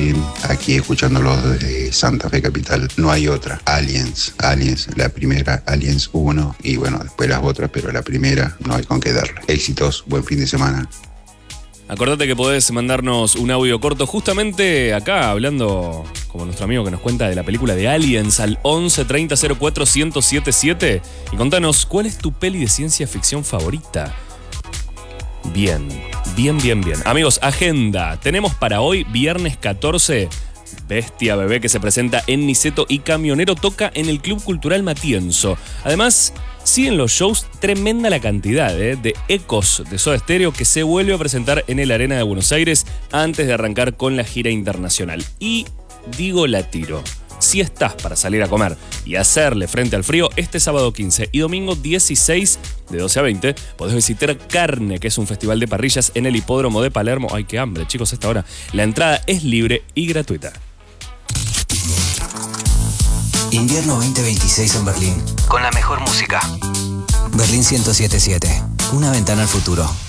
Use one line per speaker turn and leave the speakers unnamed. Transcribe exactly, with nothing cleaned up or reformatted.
Berlín, aquí escuchándolos de Santa Fe Capital. No hay otra. Aliens, Aliens, la primera, Aliens uno y bueno, después las otras, pero la primera no hay con qué darle. Éxitos, buen fin de semana.
Acordate que podés mandarnos un audio corto justamente acá, hablando como nuestro amigo que nos cuenta de la película de Aliens al once treinta cero cuatro cien setenta y siete y contanos cuál es tu peli de ciencia ficción favorita. Bien, bien, bien, bien. Amigos, agenda. Tenemos para hoy, viernes catorce, Bestia Bebé, que se presenta en Niceto y Camionero toca en el Club Cultural Matienzo. Además, siguen los shows, tremenda la cantidad ¿eh? de Ecos de Soda Stereo, que se vuelve a presentar en el Arena de Buenos Aires antes de arrancar con la gira internacional. Y digo la tiro. Si estás para salir a comer y hacerle frente al frío, este sábado quince y domingo dieciséis de doce a veinte podés visitar Carne, que es un festival de parrillas en el hipódromo de Palermo. Ay, qué hambre, chicos, a esta hora. La entrada es libre y gratuita.
Invierno veinte veintiséis en Berlín. Con la mejor música. Berlín ciento siete punto siete. Una ventana al futuro.